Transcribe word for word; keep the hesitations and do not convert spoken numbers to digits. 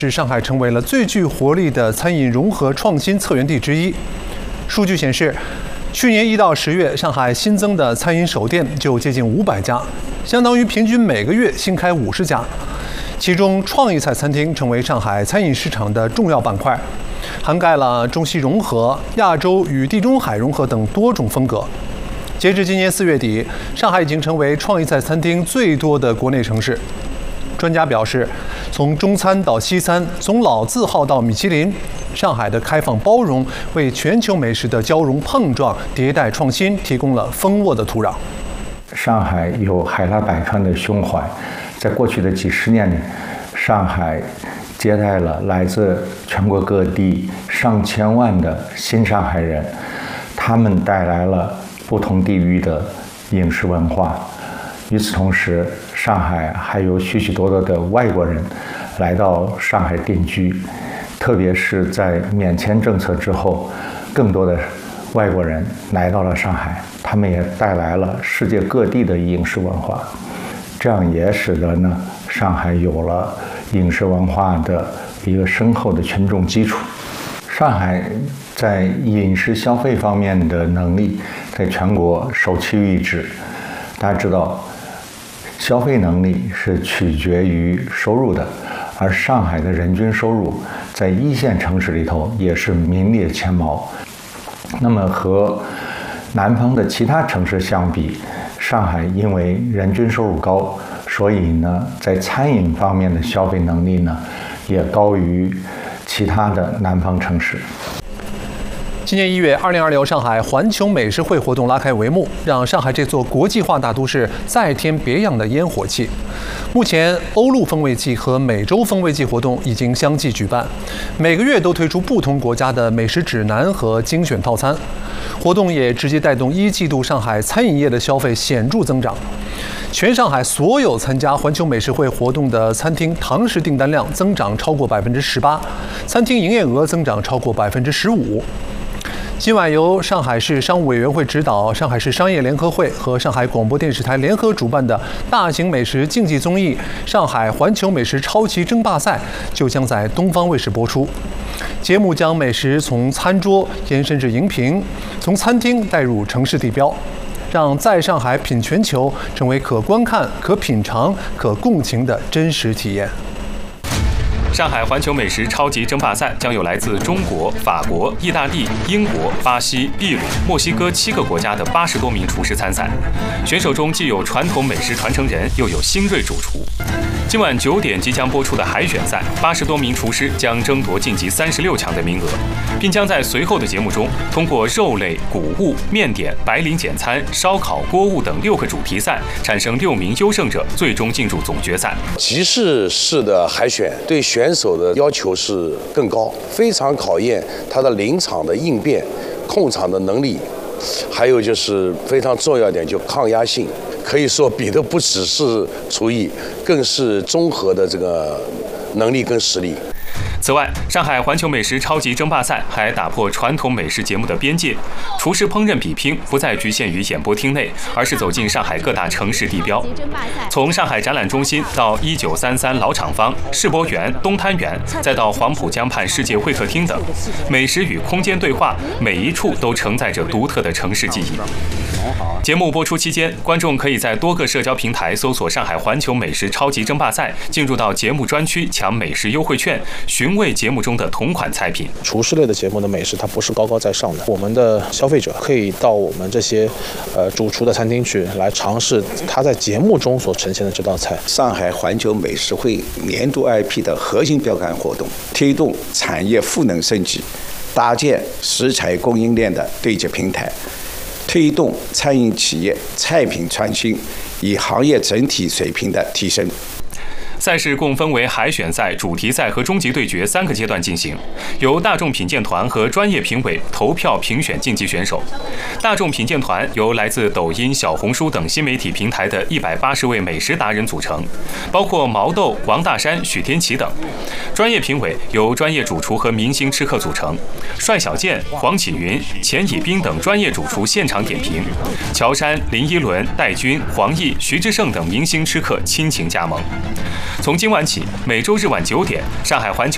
使上海成为了最具活力的餐饮融合创新策源地之一。数据显示，去年一到十月，上海新增的餐饮首店就接近五百家，相当于平均每个月新开五十家。其中，创意菜餐厅成为上海餐饮市场的重要板块，涵盖了中西融合、亚洲与地中海融合等多种风格。截至今年四月底，上海已经成为创意菜餐厅最多的国内城市。专家表示，从中餐到西餐，从老字号到米其林，上海的开放包容为全球美食的交融碰撞、迭代创新提供了丰沃的土壤。 上海有海纳百川的胸怀，在过去的几十年里，上海接待了来自全国各地上千万的新上海人，他们带来了不同地域的饮食文化。与此同时，上海还有许许多多的外国人来到上海定居，特别是在免签政策之后，更多的外国人来到了上海，他们也带来了世界各地的饮食文化，这样也使得呢，上海有了饮食文化的一个深厚的群众基础。上海在饮食消费方面的能力在全国首屈一指。大家知道，消费能力是取决于收入的，而上海的人均收入在一线城市里头也是名列前茅。那么和南方的其他城市相比，上海因为人均收入高，所以呢，在餐饮方面的消费能力呢，也高于其他的南方城市。 今年一月，二零二六上海环球美食会活动拉开帷幕，让上海这座国际化大都市再添别样的烟火气。目前，欧陆风味季和美洲风味季活动已经相继举办，每个月都推出不同国家的美食指南和精选套餐。活动也直接带动一季度上海餐饮业的消费显著增长。全上海所有参加环球美食会活动的餐厅堂食订单量增长超过百分之十八，餐厅营业额增长超过百分之十五。今晚由上海市商务委员会指导、上海市商业联合会和上海广播电视台联合主办的大型美食竞技综艺《上海环球美食超级争霸赛》就将在东方卫视播出。节目将美食从餐桌延伸至荧屏，从餐厅带入城市地标，让在上海品全球成为可观看、可品尝、可共情的真实体验。 上海环球美食超级争霸赛将有来自中国、法国、意大利、英国、巴西、秘鲁、墨西哥七个国家的八十多名厨师参赛。选手中既有传统美食传承人，又有新锐主厨。今晚九点即将播出的海选赛，八十多名厨师将争夺晋级三十六强的名额，并将在随后的节目中通过肉类、谷物、面点、白领简餐、烧烤、锅物等六个主题赛，产生六名优胜者，最终进入总决赛。 集市式的海选对选选手的要求是更高，非常考验他的临场的应变、控场的能力，还有就是非常重要一点，就抗压性。可以说比的不只是厨艺，更是综合的这个能力跟实力。 此外，上海环球美食超级争霸赛还打破传统美食节目的边界，厨师烹饪比拼不再局限于演播厅内，而是走进上海各大城市地标。从上海展览中心到一九三三老厂坊、世博园、东滩园，再到黄浦江畔世界会客厅等，美食与空间对话，每一处都承载着独特的城市记忆。节目播出期间，观众可以在多个社交平台搜索上海环球美食超级争霸赛，进入到节目专区抢美食优惠券，寻味节目中的同款菜品。 厨师类的节目的美食它不是高高在上的，我们的消费者可以到我们这些呃主厨的餐厅去来尝试他在节目中所呈现的这道菜。 上海环球美食会年度 I P 的核心标杆活动，推动产业赋能升级，搭建食材供应链的对接平台，推动餐饮企业菜品创新与行业整体水平的提升。 赛事共分为海选赛、主题赛和终极对决三个阶段进行，由大众品鉴团和专业评委投票评选晋级选手。大众品鉴团由来自抖音、小红书等新媒体平台的一百八十位美食达人组成，包括毛豆、王大山、许天琪等。专业评委由专业主厨和明星吃客组成，帅小健、黄启云、钱以彬等专业主厨现场点评，乔杉、林依轮、戴军、黄奕、徐志胜等明星吃客亲情加盟。从今晚起，每周日晚九点，上海环球